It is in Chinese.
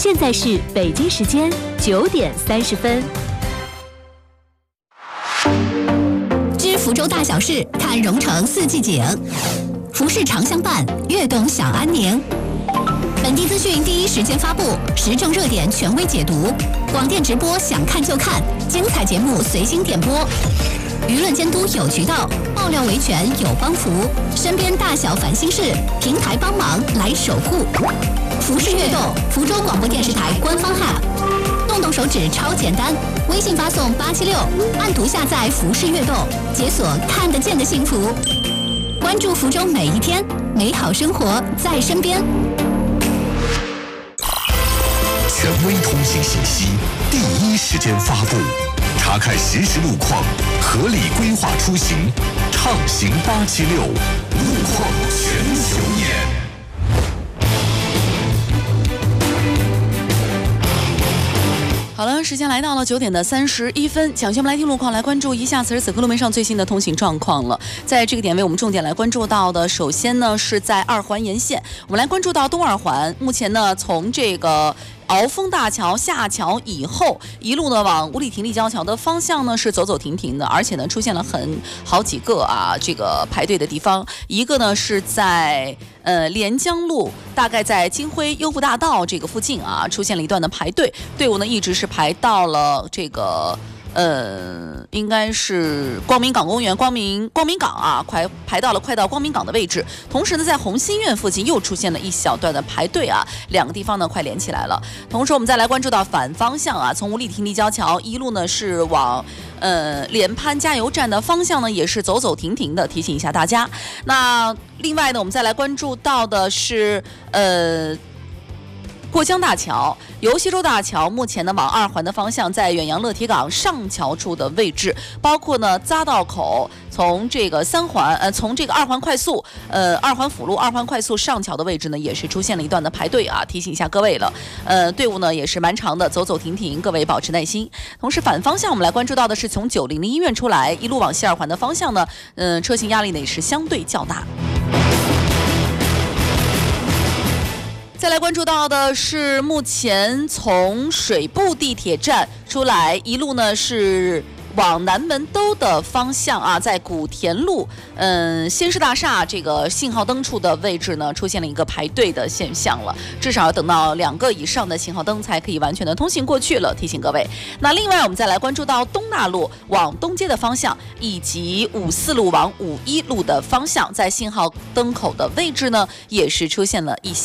现在是北京时间9点30分。 知福州大小事，看蓉城四季景。服饰常相伴，悦动享安宁。本地资讯第一时间发布，时政热点权威解读，广电直播想看就看，精彩节目随心点播。舆论监督有渠道，爆料维权有帮扶，身边大小烦心事，平台帮忙来守护。服饰悦动，福州广播电视台官方 App， 动动手指超简单，微信发送876，按图下载服饰悦动，解锁看得见的幸福。关注福州每一天，美好生活在身边。 权威通信信息，第一时间发布，查看实时路况，合理规划出行，畅行876，路况全球眼。 好了，时间来到了9点31分，抢先我们来听路况，来关注一下此时此刻路面上最新的通行状况了。在这个点位，我们重点来关注到的，首先呢是在2环沿线，我们来关注到东2环，目前呢从这个鳌峰大桥下桥以后，一路呢往五里亭立交桥的方向呢是走走停停的，而且呢出现了好几个这个排队的地方。一个呢是在连江路，大概在金辉优步大道这个附近出现了一段的排队，队伍呢一直是排到了这个应该是光明港公园，光明港排到了快到光明港的位置。同时呢，在红新苑附近又出现了一小段的排队两个地方呢快连起来了。同时我们再来关注到反方向从五里亭立交桥一路呢是往连潘加油站的方向呢也是走走停停的，提醒一下大家。那另外呢，我们再来关注到的是过江大桥，由西洲大桥目前呢往2环的方向，在远洋乐体港上桥处的位置，包括呢匝道口，从这个从这个2环快速2环辅路2环快速上桥的位置呢，也是出现了一段的排队提醒一下各位了。队伍呢也是蛮长的，走走停停，各位保持耐心。同时反方向我们来关注到的是从900医院出来，一路往西2环的方向呢，车型压力呢也是相对较大。再来关注到的是，目前从水部地铁站出来，一路呢是往南门兜的方向在古田路先施大厦这个信号灯处的位置呢，出现了一个排队的现象了，至少要等到2个以上的信号灯才可以完全的通行过去了，提醒各位。那另外我们再来关注到东大路往东街的方向，以及54路往51路的方向，在信号灯口的位置呢，也是出现了一些